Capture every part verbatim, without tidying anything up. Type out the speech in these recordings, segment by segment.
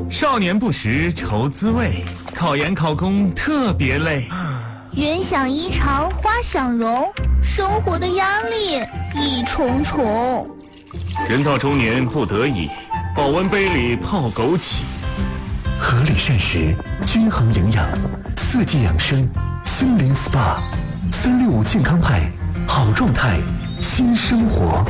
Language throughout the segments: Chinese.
少年不识愁滋味，考研考公特别累。 人想衣裳花想容，生活的压力一重重。 人到中年不得已，保温杯里泡枸杞。 合理膳食，均衡营养，四季养生，心灵 S P A， 三六五健康派，好状态，新生活。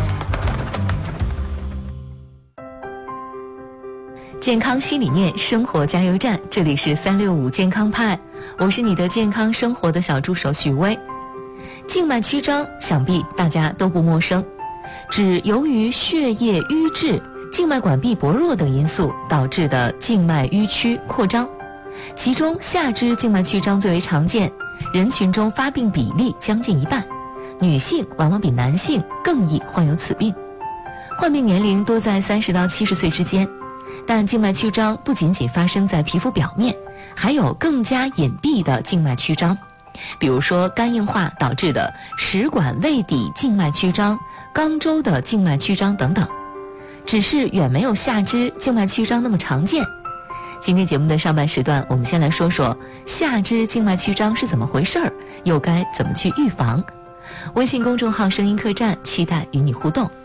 健康新理念，生活加油站，这里是三六五健康派，我是你的健康生活的小助手许巍。静脉曲张想必大家都不陌生，指由于血液瘀滞、静脉管壁薄弱等因素导致的静脉迂曲扩张，其中下肢静脉曲张最为常见，人群中发病比例将近一半，女性往往比男性更易患有此病，患病年龄多在三十到七十岁之间。但静脉曲张不仅仅发生在皮肤表面，还有更加隐蔽的静脉曲张，比如说肝硬化导致的食管胃底静脉曲张、肛周的静脉曲张等等，只是远没有下肢静脉曲张那么常见。今天节目的上半时段，我们先来说说下肢静脉曲张是怎么回事儿，又该怎么去预防。微信公众号声音客栈期待与你互动。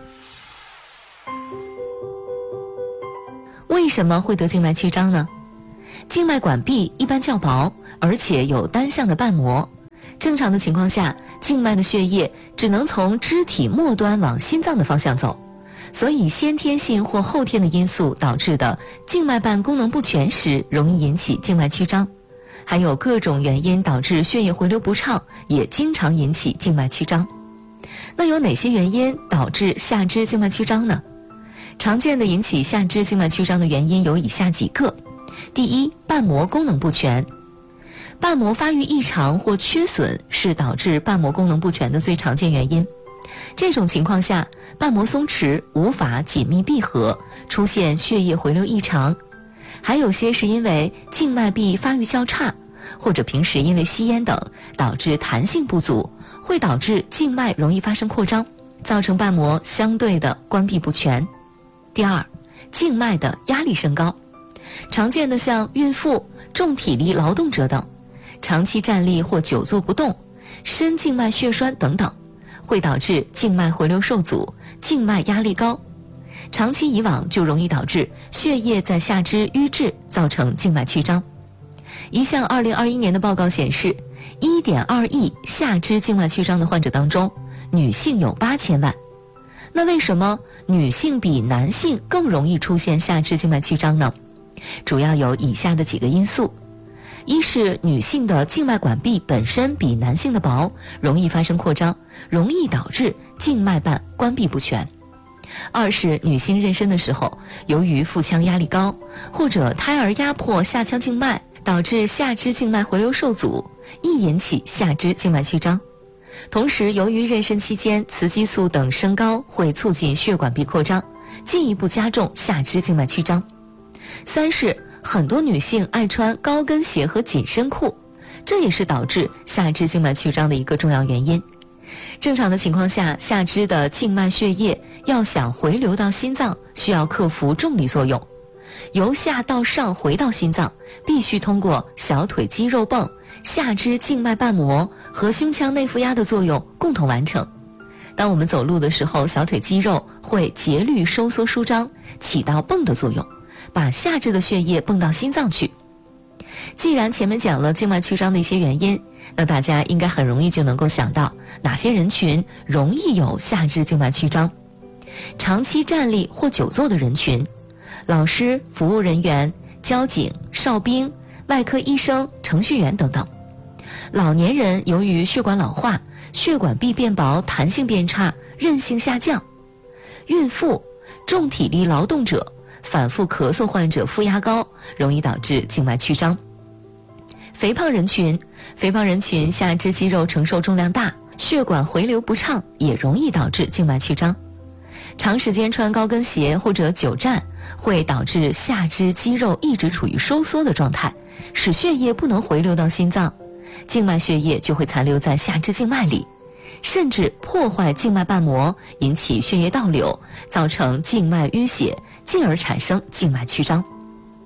为什么会得静脉曲张呢？静脉管壁一般较薄，而且有单向的瓣膜。正常的情况下，静脉的血液只能从肢体末端往心脏的方向走，所以先天性或后天的因素导致的静脉瓣功能不全时，容易引起静脉曲张。还有各种原因导致血液回流不畅，也经常引起静脉曲张。那有哪些原因导致下肢静脉曲张呢？常见的引起下肢静脉曲张的原因有以下几个。第一，瓣膜功能不全。瓣膜发育异常或缺损是导致瓣膜功能不全的最常见原因。这种情况下，瓣膜松弛，无法紧密闭合，出现血液回流异常。还有些是因为静脉壁发育较差，或者平时因为吸烟等导致弹性不足，会导致静脉容易发生扩张，造成瓣膜相对的关闭不全。第二，静脉的压力升高。常见的像孕妇、重体力劳动者等，长期站立或久坐不动，深静脉血栓等等，会导致静脉回流受阻，静脉压力高。长期以往就容易导致血液在下肢瘀滞，造成静脉曲张。一项二零二一年的报告显示， 一点二亿下肢静脉曲张的患者当中，女性有八千万。那为什么女性比男性更容易出现下肢静脉曲张呢？主要有以下的几个因素。一是女性的静脉管壁本身比男性的薄，容易发生扩张，容易导致静脉瓣关闭不全。二是女性妊娠的时候，由于腹腔压力高，或者胎儿压迫下腔静脉，导致下肢静脉回流受阻，易引起下肢静脉曲张。同时，由于妊娠期间雌激素等升高，会促进血管壁扩张，进一步加重下肢静脉曲张。三是很多女性爱穿高跟鞋和紧身裤，这也是导致下肢静脉曲张的一个重要原因。正常的情况下，下肢的静脉血液要想回流到心脏，需要克服重力作用，由下到上回到心脏，必须通过小腿肌肉泵、下肢静脉瓣膜和胸腔内负压的作用共同完成。当我们走路的时候，小腿肌肉会节律收缩舒张，起到泵的作用，把下肢的血液泵到心脏去。既然前面讲了静脉曲张的一些原因，那大家应该很容易就能够想到哪些人群容易有下肢静脉曲张。长期站立或久坐的人群，老师、服务人员、交警、哨兵、外科医生、程序员等等。老年人由于血管老化，血管壁变薄，弹性变差，韧性下降。孕妇、重体力劳动者、反复咳嗽患者负压高，容易导致静脉曲张。肥胖人群，肥胖人群下肢肌肉承受重量大，血管回流不畅，也容易导致静脉曲张。长时间穿高跟鞋或者久站，会导致下肢肌肉一直处于收缩的状态，使血液不能回流到心脏，静脉血液就会残留在下肢静脉里，甚至破坏静脉瓣膜，引起血液倒流，造成静脉淤血，进而产生静脉曲张。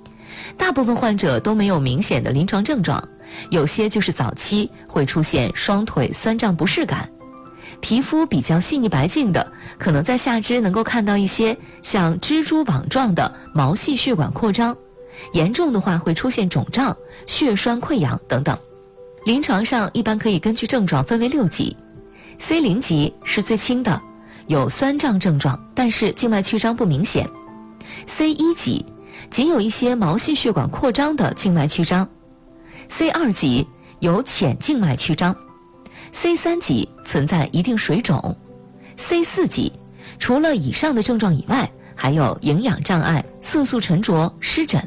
大部分患者都没有明显的临床症状，有些就是早期会出现双腿酸胀不适感。皮肤比较细腻白净的，可能在下肢能够看到一些像蜘蛛网状的毛细血管扩张，严重的话会出现肿胀、血栓溃疡等等。临床上一般可以根据症状分为六级， C 零 级是最轻的，有酸胀症状，但是静脉曲张不明显。 C 一 级仅有一些毛细血管扩张的静脉曲张。 C 二 级有浅静脉曲张。 C 三 级存在一定水肿。 C 四 级除了以上的症状以外，还有营养障碍、色素沉着、湿疹。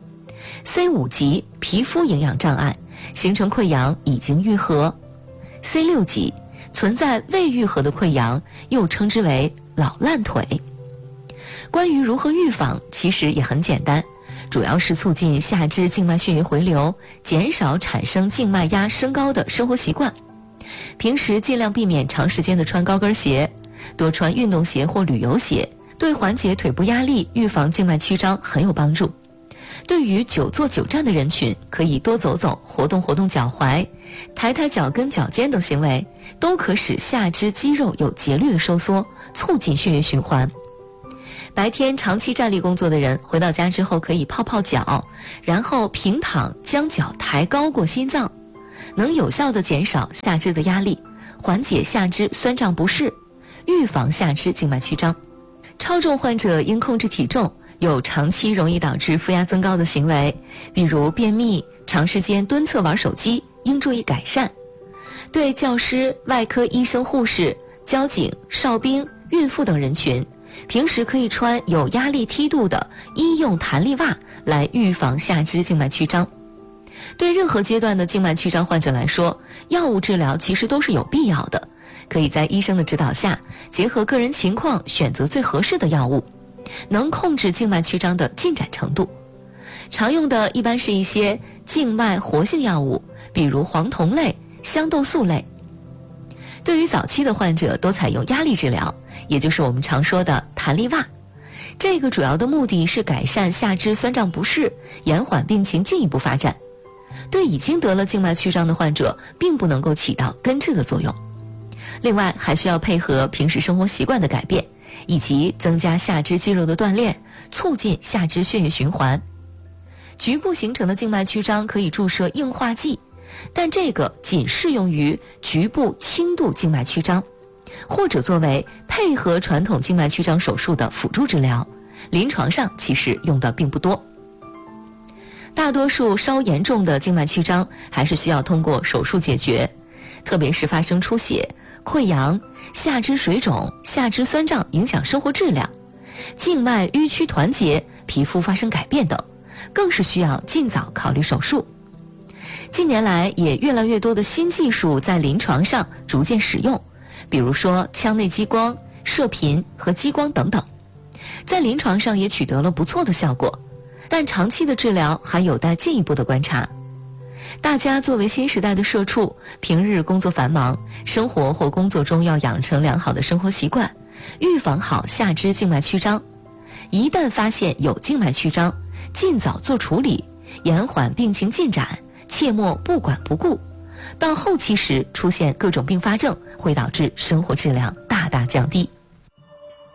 C 五 级皮肤营养障碍，形成溃疡已经愈合。 C 六 级存在未愈合的溃疡，又称之为老烂腿。关于如何预防，其实也很简单，主要是促进下肢静脉血液回流，减少产生静脉压升高的生活习惯。平时尽量避免长时间的穿高跟鞋，多穿运动鞋或旅游鞋，对缓解腿部压力、预防静脉曲张很有帮助。对于久坐久站的人群，可以多走走，活动活动脚踝，抬抬脚跟、脚尖等行为，都可使下肢肌肉有节律的收缩，促进血液循环。白天长期站立工作的人，回到家之后可以泡泡脚，然后平躺，将脚抬高过心脏，能有效地减少下肢的压力，缓解下肢酸胀不适，预防下肢静脉曲张。超重患者应控制体重，有长期容易导致负压增高的行为，比如便秘、长时间蹲侧玩手机，应注意改善。对教师、外科医生、护士、交警、哨兵、孕妇等人群，平时可以穿有压力梯度的医用弹力袜来预防下肢静脉曲张。对任何阶段的静脉曲张患者来说，药物治疗其实都是有必要的，可以在医生的指导下，结合个人情况选择最合适的药物，能控制静脉曲张的进展程度。常用的一般是一些静脉活性药物，比如黄酮类、香豆素类。对于早期的患者，都采用压力治疗，也就是我们常说的弹力袜。这个主要的目的是改善下肢酸胀不适，延缓病情进一步发展。对已经得了静脉曲张的患者，并不能够起到根治的作用。另外，还需要配合平时生活习惯的改变，以及增加下肢肌肉的锻炼，促进下肢血液循环。局部形成的静脉曲张可以注射硬化剂，但这个仅适用于局部轻度静脉曲张，或者作为配合传统静脉曲张手术的辅助治疗，临床上其实用的并不多。大多数稍严重的静脉曲张还是需要通过手术解决，特别是发生出血、溃疡、下肢水肿、下肢酸胀影响生活质量，静脉迂曲团结、皮肤发生改变等，更是需要尽早考虑手术。近年来也越来越多的新技术在临床上逐渐使用，比如说腔内激光、射频和激光等等，在临床上也取得了不错的效果，但长期的治疗还有待进一步的观察。大家作为新时代的社畜，平日工作繁忙，生活或工作中要养成良好的生活习惯，预防好下肢静脉曲张。一旦发现有静脉曲张，尽早做处理，延缓病情进展，切莫不管不顾。到后期时出现各种并发症，会导致生活质量大大降低。